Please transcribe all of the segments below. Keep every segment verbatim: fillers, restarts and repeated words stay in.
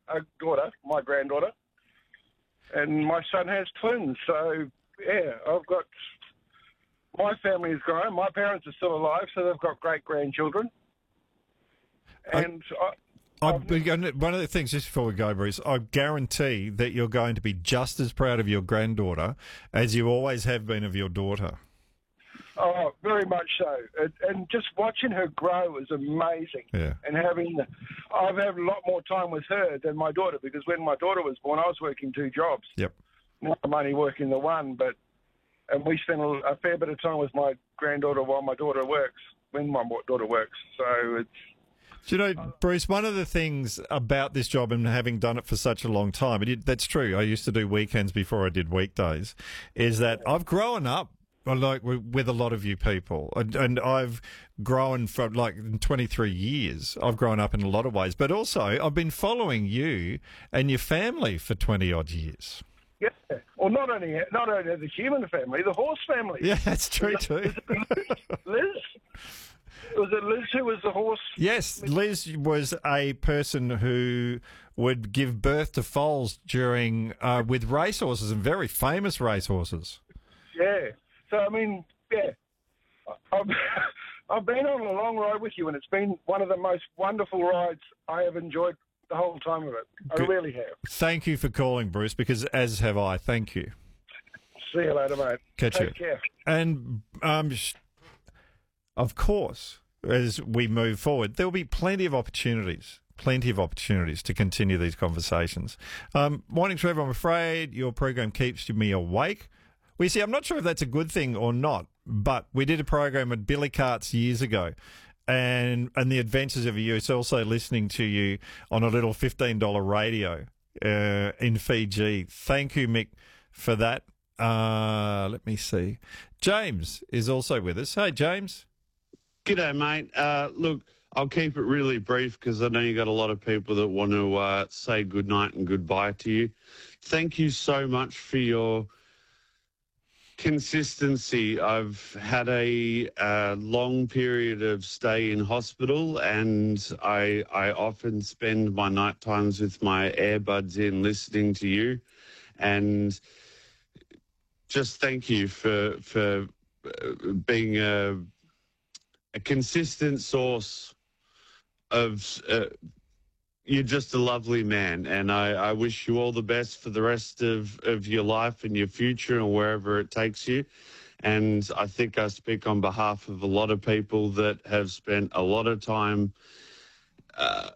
a daughter, my granddaughter, and my son has twins. So, yeah, I've got... My family has grown. My parents are still alive, so they've got great-grandchildren. And I, I, one of the things, just before we go, Bruce, I guarantee that you're going to be just as proud of your granddaughter as you always have been of your daughter. Oh, very much so. And, and just watching her grow is amazing. Yeah. And having... I've had a lot more time with her than my daughter, because when my daughter was born, I was working two jobs. Yep. Now I'm only working the one, but... And we spend a, a fair bit of time with my granddaughter while my daughter works, when my daughter works. So it's... Do you know, Bruce, one of the things about this job and having done it for such a long time, it, that's true, I used to do weekends before I did weekdays, is that I've grown up like with a lot of you people, and, and I've grown from like in twenty-three years, I've grown up in a lot of ways, but also I've been following you and your family for twenty odd years. Yeah, well, not only not only the human family, the horse family. Yeah, that's true too. Liz? Was it Liz who was the horse? Yes, Liz was a person who would give birth to foals during uh, with racehorses, and very famous racehorses. Yeah. So, I mean, yeah. I've, I've been on a long ride with you, and it's been one of the most wonderful rides I have enjoyed the whole time of it. I Good. really have. Thank you for calling, Bruce, because as have I. Thank you. See you later, mate. Catch Take you. care. And, um, sh- of course, as we move forward, there will be plenty of opportunities, plenty of opportunities to continue these conversations. Um, morning, Trevor, I'm afraid your program keeps me awake. We see, I'm not sure if that's a good thing or not, but we did a program at Billy Cart's years ago, and and the adventures of you. It's also listening to you on a little fifteen dollars radio uh, in Fiji. Thank you, Mick, for that. Uh, let me see. James is also with us. Hey, James. G'day, mate. Uh, look, I'll keep it really brief because I know you got a lot of people that want to uh, say good night and goodbye to you. Thank you so much for your consistency. I've had a uh, long period of stay in hospital, and I I often spend my night times with my earbuds in listening to you, and just thank you for for being a, a consistent source of uh, you're just a lovely man, and I, I wish you all the best for the rest of, of your life and your future and wherever it takes you. And I think I speak on behalf of a lot of people that have spent a lot of time uh,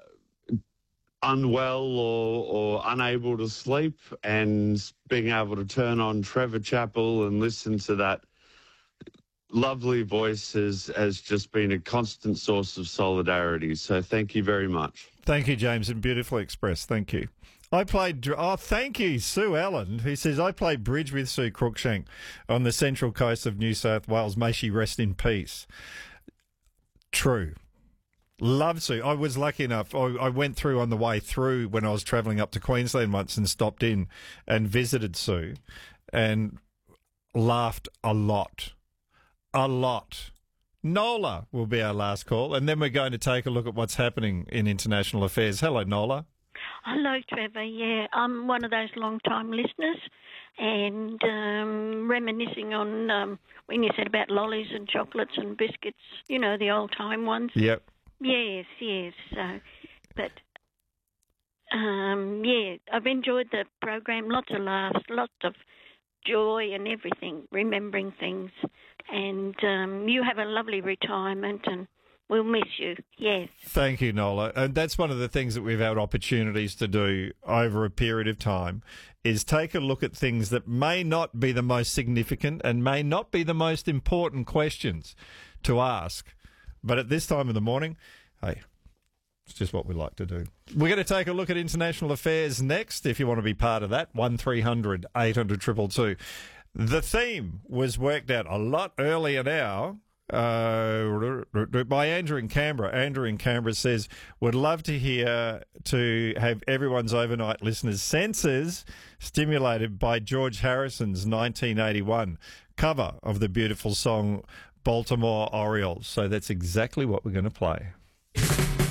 unwell or, or unable to sleep, and being able to turn on Trevor Chappell and listen to that lovely voice has, has just been a constant source of solidarity. So thank you very much. Thank you, James, and beautifully expressed. Thank you. I played... Oh, thank you, Sue Allen, who says, I played bridge with Sue Cruikshank on the central coast of New South Wales. May she rest in peace. True. Love Sue. I was lucky enough. I, I went through on the way through when I was travelling up to Queensland once and stopped in and visited Sue and laughed a lot. A lot. Nola will be our last call, and then we're going to take a look at what's happening in international affairs. Hello, Nola. Hello, Trevor. Yeah, I'm one of those long-time listeners, and um, reminiscing on um, when you said about lollies and chocolates and biscuits, you know, the old-time ones. Yep. Yes, yes. So, but, um, yeah, I've enjoyed the program. Lots of laughs, lots of joy and everything, remembering things. And um, you have a lovely retirement, and we'll miss you, yes. Thank you, Nola. And that's one of the things that we've had opportunities to do over a period of time, is take a look at things that may not be the most significant and may not be the most important questions to ask. But at this time of the morning, hey, it's just what we like to do. We're going to take a look at international affairs next. If you want to be part of that, one three hundred eight hundred two two two. The theme was worked out a lot earlier now uh, by Andrew in Canberra. Andrew in Canberra says, would love to hear, to have everyone's overnight listeners' senses stimulated by George Harrison's nineteen eighty-one cover of the beautiful song Baltimore Orioles. So that's exactly what we're going to play.